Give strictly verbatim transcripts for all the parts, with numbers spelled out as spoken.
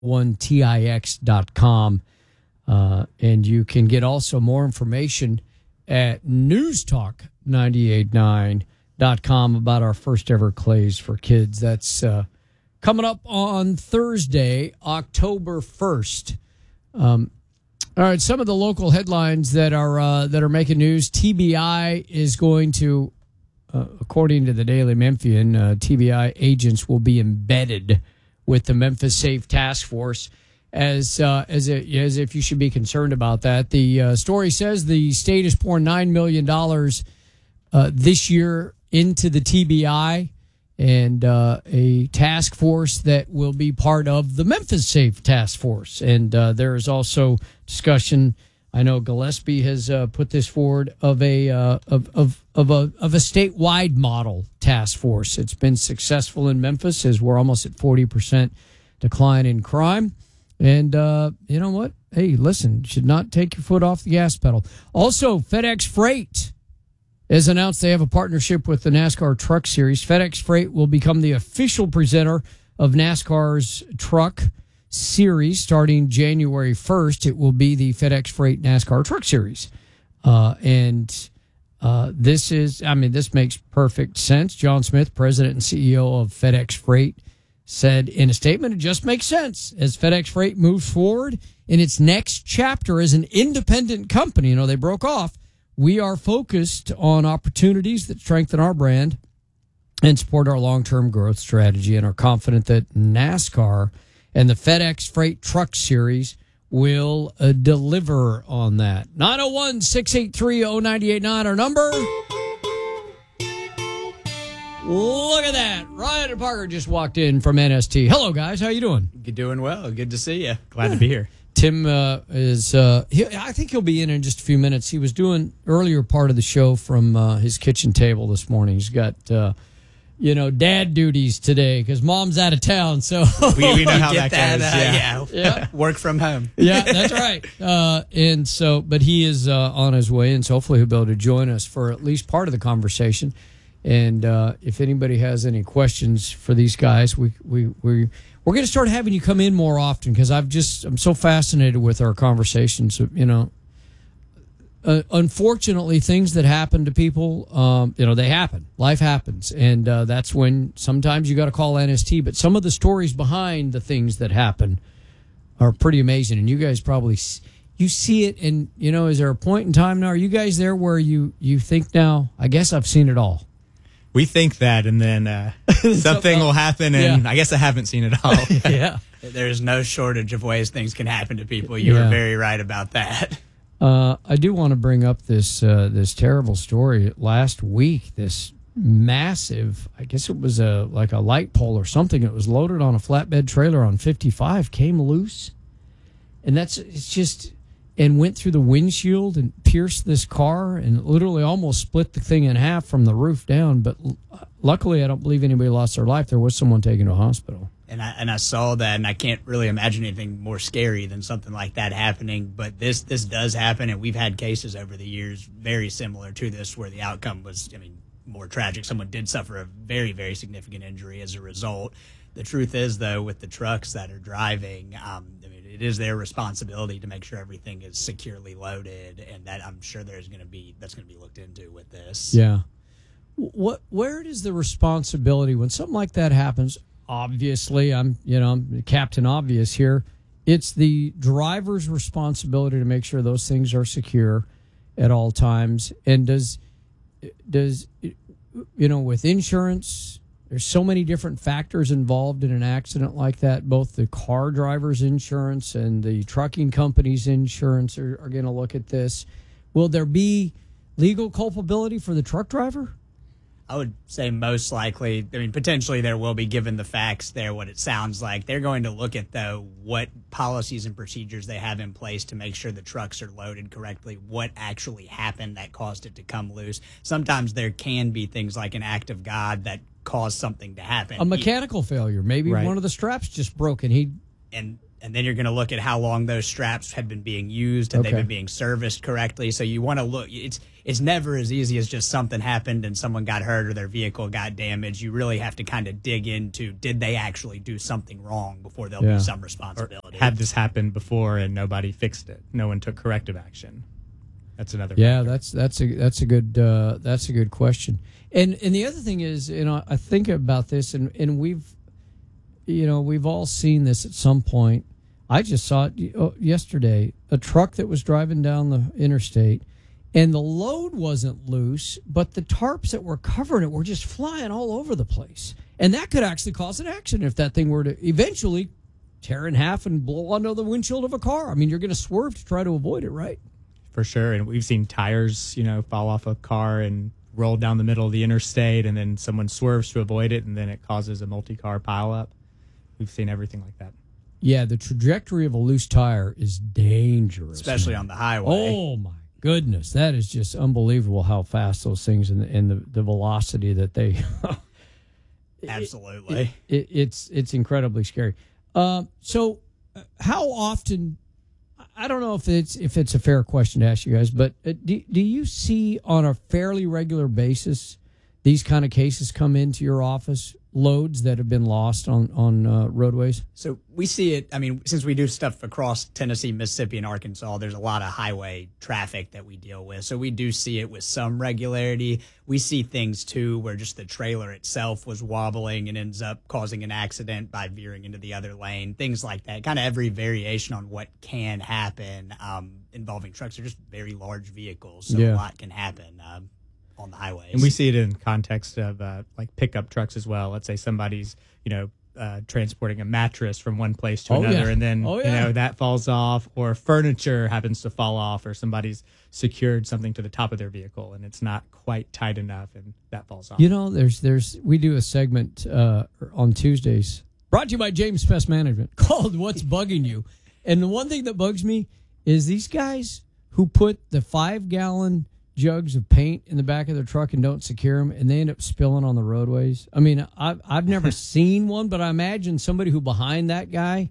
one tix dot com. Uh, and you can get also more information at newstalk nine eight nine dot com about our first ever Clays for Kids. That's uh, coming up on Thursday, October first. Um, all right, some of the local headlines that are uh, that are making news. T B I is going to, uh, according to the Daily Memphian, uh, T B I agents will be embedded with the Memphis Safe Task Force. As uh, as a, as if you should be concerned about that. The uh, story says the state has poured nine million dollars uh, this year into the T B I and uh, a task force that will be part of the Memphis Safe Task Force. And uh, there is also discussion. I know Gillespie has uh, put this forward of a uh, of of of a of a statewide model task force. It's been successful in Memphis as we're almost at forty percent decline in crime. And uh, you know what? Hey, listen, should not take your foot off the gas pedal. Also, FedEx Freight has announced they have a partnership with the NASCAR Truck Series. FedEx Freight will become the official presenter of NASCAR's Truck Series starting January first. It will be the FedEx Freight NASCAR Truck Series. Uh, and uh, this is, I mean, this makes perfect sense. John Smith, president and C E O of FedEx Freight, said in a statement, it just makes sense as FedEx Freight moves forward in its next chapter as an independent company. You know, they broke off. We are focused on opportunities that strengthen our brand and support our long-term growth strategy, and are confident that NASCAR and the FedEx Freight Truck Series will uh, deliver on that. nine oh one, six eight three, oh nine eight nine, our number. Look at that. Ryan and Parker just walked in from N S T. Hello, guys. How you doing? You're doing well. Good to see you. Glad yeah. to be here. Tim uh, is, uh, he, I think he'll be in in just a few minutes. He was doing earlier part of the show from uh, his kitchen table this morning. He's got, uh, you know, dad duties today because mom's out of town. So we, we know how that, that goes. Uh, yeah. yeah. yeah. Work from home. Yeah, that's right. Uh, and so, but he is uh, on his way, and so hopefully he'll be able to join us for at least part of the conversation. And uh, if anybody has any questions for these guys, we we we we're going to start having you come in more often because I've just I'm so fascinated with our conversations. You know, uh, unfortunately, things that happen to people, um, you know, they happen. Life happens, and uh, that's when sometimes you got to call N S T. But some of the stories behind the things that happen are pretty amazing, and you guys probably you see it. And you know, is there a point in time now? Are you guys there where you you think now? I guess I've seen it all. We think that, and then uh, something will happen, and yeah. I guess I haven't seen it all. yeah. There's no shortage of ways things can happen to people. You yeah. were very right about that. Uh, I do want to bring up this uh, this terrible story. Last week, this massive, I guess it was a like a light pole or something. It was loaded on a flatbed trailer on fifty-five, came loose. And that's, it's just... and went through the windshield and pierced this car and literally almost split the thing in half from the roof down. But l- luckily, I don't believe anybody lost their life. There was someone taken to a hospital. And I and I saw that, and I can't really imagine anything more scary than something like that happening. But this this does happen, and we've had cases over the years very similar to this where the outcome was, I mean, more tragic. Someone did suffer a very, very significant injury as a result. The truth is, though, with the trucks that are driving, um, I mean, it is their responsibility to make sure everything is securely loaded, and that I'm sure there's going to be that's going to be looked into with this. Yeah. What? Where does the responsibility when something like that happens? Obviously, I'm you know I'm Captain Obvious here. It's the driver's responsibility to make sure those things are secure at all times. And does does you know with insurance? There's so many different factors involved in an accident like that. Both the car driver's insurance and the trucking company's insurance are, are going to look at this. Will there be legal culpability for the truck driver? I would say most likely. I mean, potentially there will be, given the facts there, what it sounds like. They're going to look at, though, what policies and procedures they have in place to make sure the trucks are loaded correctly, what actually happened that caused it to come loose. Sometimes there can be things like an act of God that caused something to happen. A mechanical he, failure. Maybe right. one of the straps just broke and he... And and then you're going to look at how long those straps have been being used and Okay. they've been being serviced correctly. So you want to look. It's it's never as easy as just something happened and someone got hurt or their vehicle got damaged. You really have to kind of dig into, did they actually do something wrong before there'll Yeah. be some Or responsibility. had this happened before and nobody fixed it? No one took corrective action. That's another. Yeah, factor. that's that's a that's a good uh, that's a good question. And and the other thing is, you know, I think about this, and and we've, you know, we've all seen this at some point. I just saw it uh, yesterday. A truck that was driving down the interstate, and the load wasn't loose, but the tarps that were covering it were just flying all over the place, and that could actually cause an accident if that thing were to eventually tear in half and blow onto the windshield of a car. I mean, you're going to swerve to try to avoid it, right? For sure. And we've seen tires, you know, fall off a car and roll down the middle of the interstate, and then someone swerves to avoid it, and then it causes a multi-car pileup. We've seen everything like that. Yeah, the trajectory of a loose tire is dangerous, especially man. on the highway. Oh my goodness, that is just unbelievable how fast those things and, and the, the velocity that they. Absolutely. It, it, it's it's incredibly scary. Um, so, uh, how often? I don't know if it's if it's a fair question to ask you guys, but uh, do do you see on a fairly regular basis these kind of cases come into your office, loads that have been lost on on uh, roadways? So we see it. I mean, since we do stuff across Tennessee, Mississippi, and Arkansas, there's a lot of highway traffic that we deal with. So we do see it with some regularity. We see things, too, where just the trailer itself was wobbling and ends up causing an accident by veering into the other lane, things like that. Kind of every variation on what can happen um, involving trucks. They're just very large vehicles, so Yeah. a lot can happen um, on the highways. And we see it in context of uh, like pickup trucks as well. Let's say somebody's, you know, uh, transporting a mattress from one place to Oh, another, yeah. and then Oh, you yeah. know that falls off, or furniture happens to fall off, or somebody's secured something to the top of their vehicle and it's not quite tight enough, and that falls off. You know, there's there's we do a segment uh, on Tuesdays brought to you by James Pest Management called "What's Bugging You," and the one thing that bugs me is these guys who put the five gallon jugs of paint in the back of their truck and don't secure them, and they end up spilling on the roadways. I mean, I've I've never seen one, but I imagine somebody who behind that guy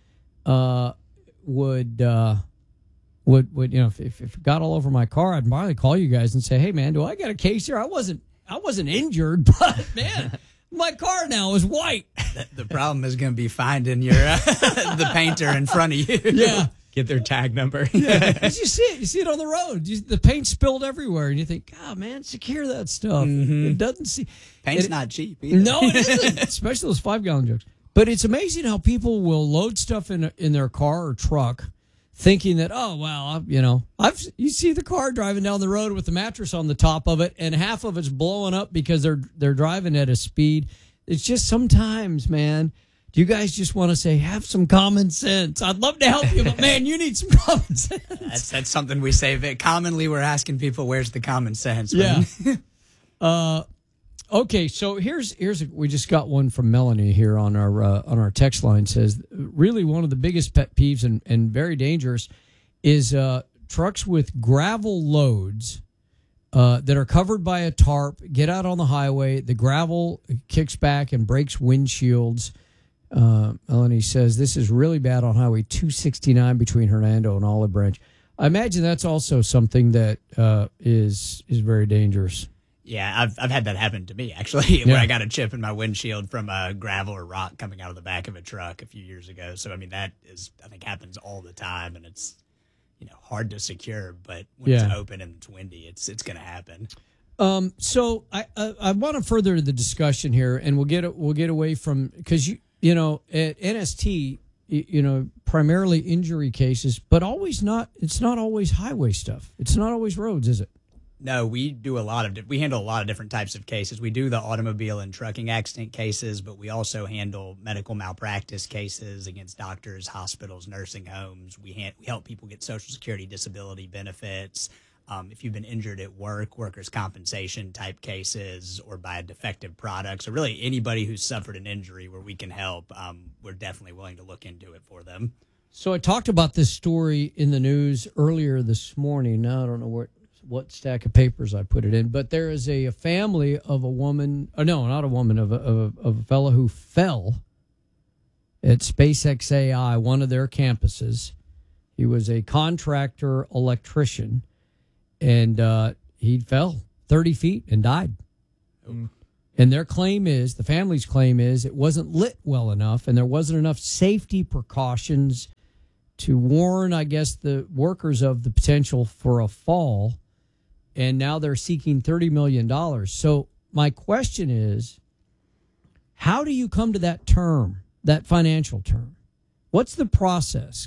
uh, would. Uh, Would would you know if, if if it got all over my car, I'd probably call you guys and say, "Hey man, do I got a case here? I wasn't I wasn't injured, but man, my car now is white." The, the problem is going to be finding your uh, the painter in front of you. Yeah, Get their tag number. yeah. 'Cause you see it, you see it on the road. You, the paint spilled everywhere, and you think, "God, man, secure that stuff." It doesn't see Paint's it- not cheap either. No, it isn't, especially those five gallon jugs. But it's amazing how people will load stuff in in their car or truck, thinking that, oh well, I- you know, I've you see the car driving down the road with the mattress on the top of it, and half of it's blowing up because they're they're driving at a speed. It's just sometimes, man. Do you guys just want to say, have some common sense? I'd love to help you, but man, you need some common sense. That's that's something we say. That commonly, we're asking people, "Where's the common sense?" Yeah. uh, okay, so here's here's a, we just got one from Melanie here on our uh, on our text line. Says really one of the biggest pet peeves and, and very dangerous is uh, trucks with gravel loads uh, that are covered by a tarp. Get out on the highway, the gravel kicks back and breaks windshields. Uh, Melanie says this is really bad on Highway two sixty-nine between Hernando and Olive Branch. I imagine that's also something that uh, is is very dangerous. Yeah, I've I've had that happen to me actually, Yeah. where I got a chip in my windshield from a gravel or rock coming out of the back of a truck a few years ago. So I mean, that is I think happens all the time, and it's you know hard to secure, but when Yeah. it's open and it's windy, it's it's going to happen. Um, so I I, I want to further the discussion here, and we'll get we'll get away from because you you know at N S T you, you know primarily injury cases, but always not. It's not always highway stuff. It's not always roads, is it? No, we do a lot of di- we handle a lot of different types of cases. We do the automobile and trucking accident cases, but we also handle medical malpractice cases against doctors, hospitals, nursing homes. We, ha- we help people get Social Security disability benefits. Um, if you've been injured at work, workers' compensation type cases, or by a defective product, so really anybody who's suffered an injury where we can help, um, we're definitely willing to look into it for them. So I talked about this story in the news earlier this morning. Now I don't know where. What stack of papers I put it in, but there is a, a family of a woman, or no, not a woman, of a, of a, of a fellow who fell at SpaceX A I, one of their campuses. He was a contractor electrician, and uh, he fell thirty feet and died. Mm. And their claim is, the family's claim is, it wasn't lit well enough, and there wasn't enough safety precautions to warn, I guess, the workers of the potential for a fall. And now they're seeking thirty million dollars. So my question is, how do you come to that term, that financial term? What's the process?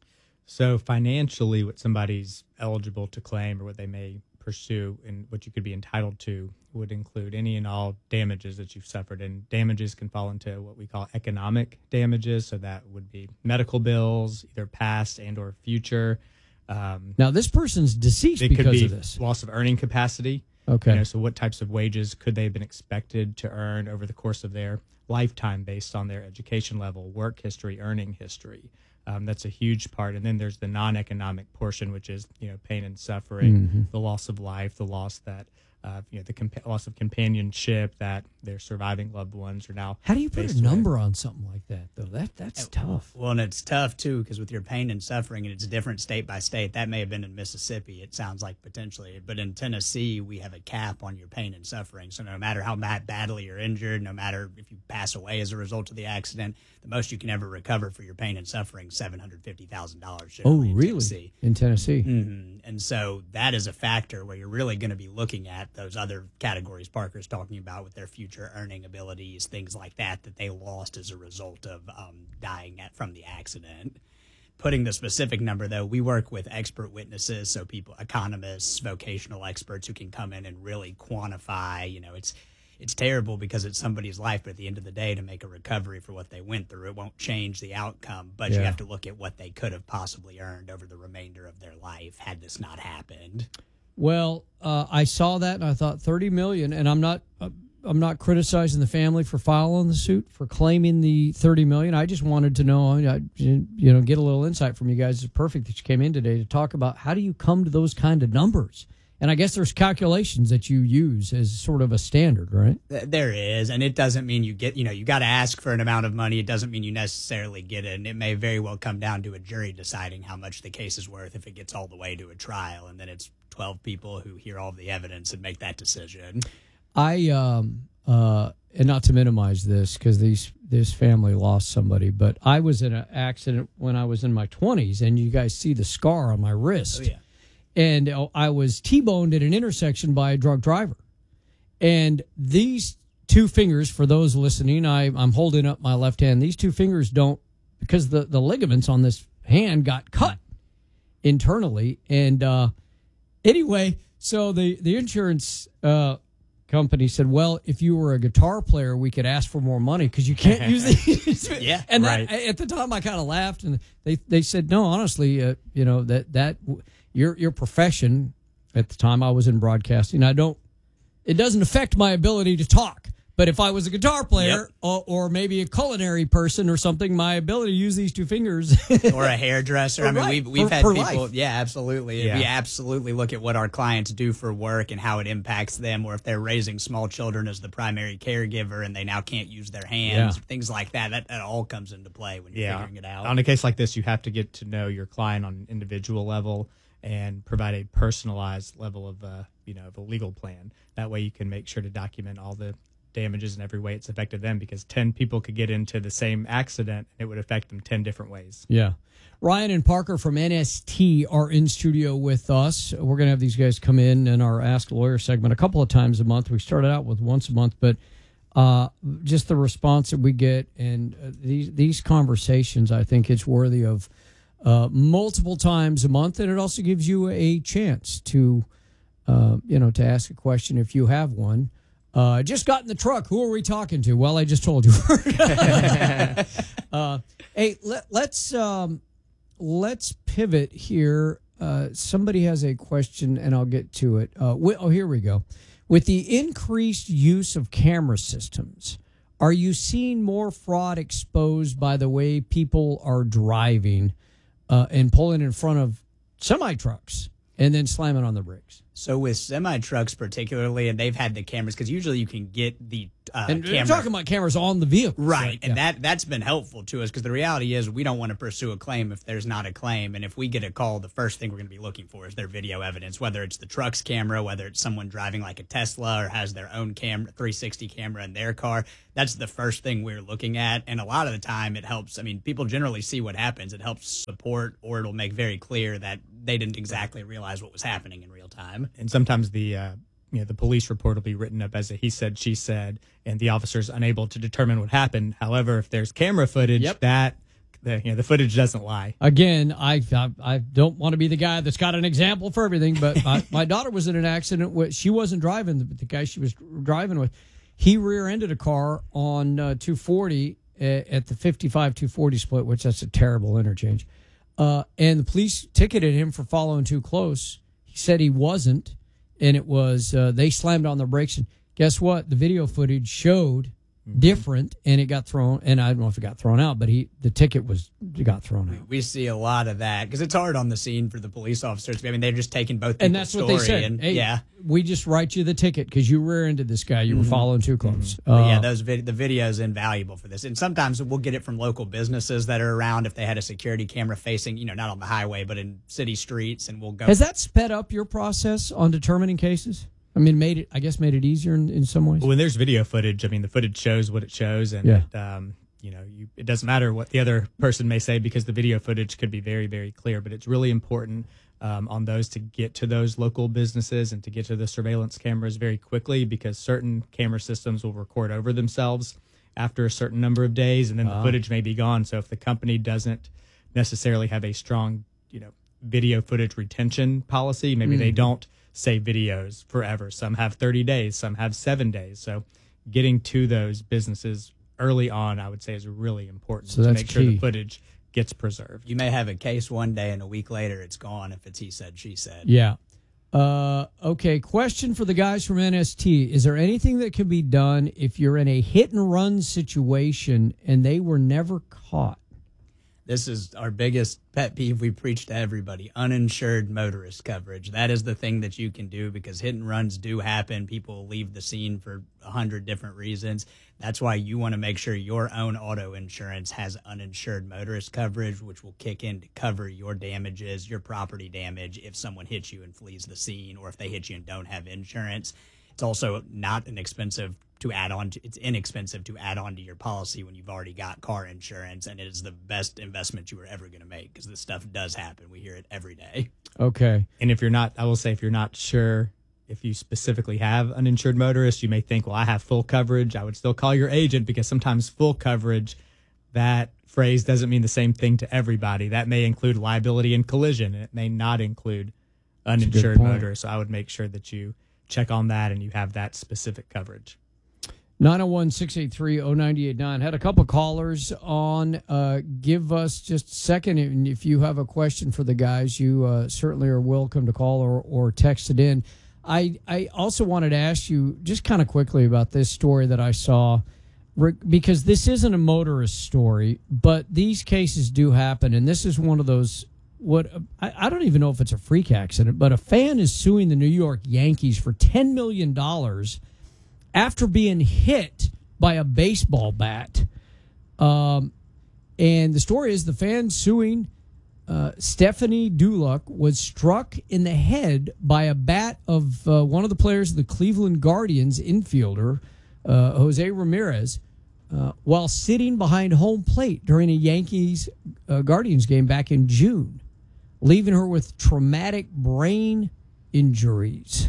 So financially, what somebody's eligible to claim or what they may pursue and what you could be entitled to would include any and all damages that you've suffered. And damages can fall into what we call economic damages. So that would be medical bills, either past and or future. Um, now, this person's deceased it because could be of this. Loss of earning capacity. Okay. You know, so what types of wages could they have been expected to earn over the course of their lifetime based on their education level, work history, earning history? Um, that's a huge part. And then there's the non-economic portion, which is, you know, pain and suffering, mm-hmm. the loss of life, the loss that, uh, you know, the compa- loss of companionship that their surviving loved ones are now. How do you put a with. number on something like that, though? That That's Uh, tough. Well, and it's tough, too, because with your pain and suffering, and it's different state by state. That may have been in Mississippi, it sounds like, potentially. But in Tennessee, we have a cap on your pain and suffering. So no matter how bad, badly you're injured, no matter if you pass away as a result of the accident, the most you can ever recover for your pain and suffering is seven hundred fifty thousand dollars. Oh, in really? Tennessee. In Tennessee. Mm-hmm. And so that is a factor where you're really going to be looking at those other categories Parker's talking about with their future earning abilities, things like that, that they lost as a result of um, dying at, from the accident. Putting the specific number, though, we work with expert witnesses, so people, economists, vocational experts who can come in and really quantify. You know, it's it's terrible because it's somebody's life, but at the end of the day, to make a recovery for what they went through, it won't change the outcome, but Yeah. you have to look at what they could have possibly earned over the remainder of their life had this not happened. Well, uh, I saw that and I thought thirty million dollars, and I'm not uh, I'm not criticizing the family for filing the suit, for claiming the thirty million dollars. I just wanted to know, I, you know, get a little insight from you guys. It's perfect that you came in today to talk about how do you come to those kind of numbers. And I guess there's calculations that you use as sort of a standard, right? There is, and it doesn't mean you get, you know, you got to ask for an amount of money. It doesn't mean you necessarily get it, and it may very well come down to a jury deciding how much the case is worth if it gets all the way to a trial, and then it's twelve people who hear all of the evidence and make that decision. I, um, uh, and not to minimize this because these this family lost somebody, but I was in an accident when I was in my twenties, and you guys see the scar on my wrist. Oh, yeah. And I was T-boned at an intersection by a drunk driver. And these two fingers, for those listening, I, I'm holding up my left hand. These two fingers don't, because the, the ligaments on this hand got cut internally. And uh, anyway, so the, the insurance uh, company said, well, if you were a guitar player, we could ask for more money because you can't use these. Yeah, and right. that, at the time, I kind of laughed. And they, they said, no, honestly, uh, you know, that that... Your your profession, at the time I was in broadcasting, I don't, it doesn't affect my ability to talk. But if I was a guitar player Yep. or, or maybe a culinary person or something, my ability to use these two fingers. Or a hairdresser. I mean, Right. we've, we've For- had for people. life. Yeah, absolutely. Yeah. We absolutely look at what our clients do for work and how it impacts them, or if they're raising small children as the primary caregiver and they now can't use their hands, Yeah. things like that. That, that all comes into play when you're Yeah. figuring it out. On a case like this, you have to get to know your client on an individual level and provide a personalized level of, uh, you know, of a legal plan. That way you can make sure to document all the damages in every way it's affected them, because ten people could get into the same accident and it would affect them ten different ways. Yeah. Ryan and Parker from N S T are in studio with us. We're going to have these guys come in in our Ask a Lawyer segment a couple of times a month. We started out with once a month, but uh, just the response that we get and uh, these these conversations, I think it's worthy of uh, multiple times a month, and it also gives you a chance to, uh, you know, to ask a question if you have one. Uh, just got in the truck. Who are we talking to? Well, I just told you. uh, hey, let, let's um, let's pivot here. Uh, somebody has a question, and I'll get to it. Uh, wi- oh, here we go. With the increased use of camera systems, are you seeing more fraud exposed by the way people are driving uh, and pulling in front of semi trucks? and then slamming on the brakes. So with semi trucks particularly, and they've had the cameras, because usually you can get the uh, And camera. we're talking about cameras on the vehicle. Right, So, and yeah. that, that's been helpful to us, because the reality is we don't want to pursue a claim if there's not a claim. And if we get a call, the first thing we're going to be looking for is their video evidence, whether it's the truck's camera, whether it's someone driving like a Tesla or has their own camera, three sixty camera in their car. That's the first thing we're looking at. And a lot of the time it helps. I mean, people generally see what happens. It helps support, or it'll make very clear that they didn't exactly realize what was happening in real time. And sometimes the uh, you know the police report will be written up as a he said, she said, and the officer's unable to determine what happened. However, if there's camera footage, Yep. that the you know the footage doesn't lie. Again, I, I I don't want to be the guy that's got an example for everything, but my, my daughter was in an accident. With, she wasn't driving, but the guy she was driving with, he rear-ended a car on uh, two forty at, at the fifty-five two forty split, which that's a terrible interchange. Uh, and the police ticketed him for following too close. He said he wasn't, and it was uh, they slammed on the brakes. And guess what? The video footage showed different, and it got thrown. And I don't know if it got thrown out, but he the ticket was got thrown out. We see a lot of that because it's hard on the scene for the police officers. I mean, they're just taking both people's And that's what story they said. and Hey, yeah. we just write you the ticket because you rear-ended this guy. You were following too close. But Uh, yeah, those vid- the video is invaluable for this. And sometimes we'll get it from local businesses that are around if they had a security camera facing, you know, not on the highway, but in city streets, and we'll go. has that sped up your process on determining cases? I mean, made it. I guess made it easier in, in some ways. When there's video footage, I mean, the footage shows what it shows, and Yeah. it, um, you know, you, it doesn't matter what the other person may say because the video footage could be very, very clear. But it's really important um, on those to get to those local businesses and to get to the surveillance cameras very quickly, because certain camera systems will record over themselves after a certain number of days, and then the footage may be gone. So if the company doesn't necessarily have a strong, you know, video footage retention policy, maybe they don't save videos forever. Some have thirty days, some have seven days. So getting to those businesses early on, I would say, is really important So to that's make sure the key. footage gets preserved. You may have a case one day and a week later it's gone if it's he said, she said. Yeah. Uh, okay. Question for the guys from N S T: is there anything that can be done if you're in a hit and run situation and they were never caught? This is our biggest pet peeve we preach to everybody, uninsured motorist coverage. That is the thing that you can do because hit and runs do happen. People leave the scene for a hundred different reasons. That's why you want to make sure your own auto insurance has uninsured motorist coverage, which will kick in to cover your damages, your property damage if someone hits you and flees the scene, or if they hit you and don't have insurance. It's also not an expensive to add on to, it's inexpensive to add on to your policy when you've already got car insurance, and it is the best investment you were ever going to make because this stuff does happen. We hear it every day. Okay. And if you're not, I will say, if you're not sure if you specifically have uninsured motorists, you may think, well, I have full coverage. I would still call your agent, because sometimes full coverage, that phrase doesn't mean the same thing to everybody. That may include liability and collision, and it may not include uninsured point. motorists. So I would make sure that you check on that and you have that specific coverage. nine oh one, six eight three, oh nine eight nine. Had a couple callers on. Uh, give us just a second. And if you have a question for the guys, you uh, certainly are welcome to call or, or text it in. I, I also wanted to ask you just kind of quickly about this story that I saw, because this isn't a motorist story, but these cases do happen. And this is one of those, what I, I don't even know if it's a freak accident, but a fan is suing the New York Yankees for ten million dollars after being hit by a baseball bat. Um, and the story is the fan suing uh, Stephanie Dulac was struck in the head by a bat of uh, one of the players of the Cleveland Guardians infielder, uh, Jose Ramirez, uh, while sitting behind home plate during a Yankees uh, Guardians game back in June, leaving her with traumatic brain injuries.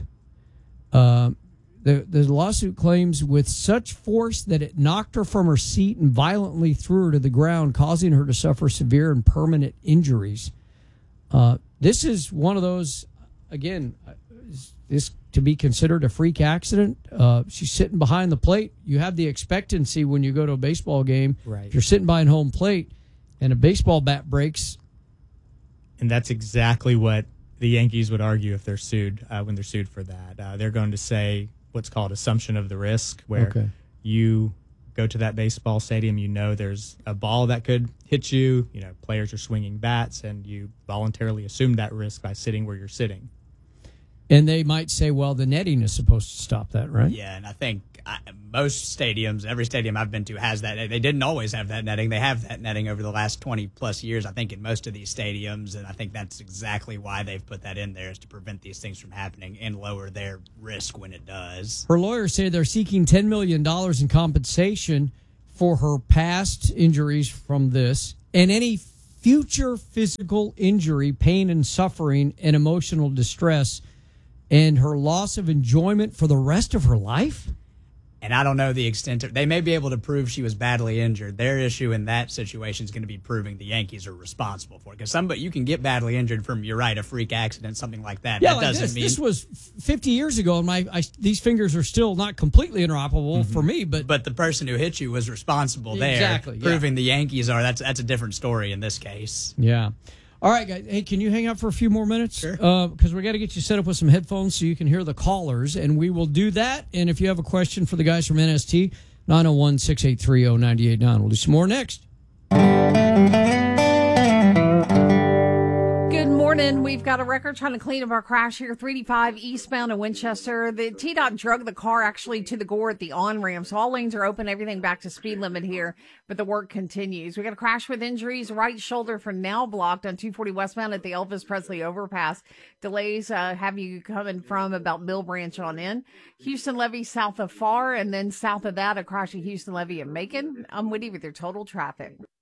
Um, The, the lawsuit claims with such force that it knocked her from her seat and violently threw her to the ground, causing her to suffer severe and permanent injuries. Uh, this is one of those, again, is this to be considered a freak accident? Uh, she's sitting behind the plate. You have the expectancy when you go to a baseball game. Right. If you're sitting behind home plate and a baseball bat breaks. And that's exactly what the Yankees would argue if they're sued, uh, when they're sued for that. Uh, they're going to say what's called assumption of the risk, where Okay. you go to that baseball stadium, you know there's a ball that could hit you, you know, players are swinging bats, and you voluntarily assume that risk by sitting where you're sitting. And they might say, well, the netting is supposed to stop that, right? Yeah, and I think I, most stadiums, every stadium I've been to has that. They didn't always have that netting. They have that netting over the last twenty plus years, I think, in most of these stadiums. And I think that's exactly why they've put that in there, is to prevent these things from happening and lower their risk when it does. Her lawyers say they're seeking ten million dollars in compensation for her past injuries from this and any future physical injury, pain and suffering, and emotional distress, and her loss of enjoyment for the rest of her life? And I don't know the extent of, they may be able to prove she was badly injured. Their issue in that situation is going to be proving the Yankees are responsible for it. Because somebody, you can get badly injured from, you're right, a freak accident, something like that. Yeah, that like doesn't this. mean This was fifty years ago, and my I, these fingers are still not completely inoperable mm-hmm. for me. But but the person who hit you was responsible there. Exactly. Proving yeah. the Yankees are, that's that's a different story in this case. Yeah. All right, guys. Hey, can you hang out for a few more minutes? Sure. Because uh, we got to get you set up with some headphones so you can hear the callers, and we will do that. And if you have a question for the guys from N S T, nine oh one, six eight three, oh nine eight nine. We'll do some more next. Good morning. We've got a record trying to clean up our crash here, three eighty-five eastbound in Winchester. The T DOT drug the car actually to the gore at the on-ramp, so all lanes are open, everything back to speed limit here, but the work continues. We got a crash with injuries, right shoulder for now blocked on two forty westbound at the Elvis Presley overpass. Delays uh, have you coming from about Mill Branch on in. Houston Levee south of Farr, and then south of that, a crash at Houston Levee and Macon. I'm Whitty with your total traffic.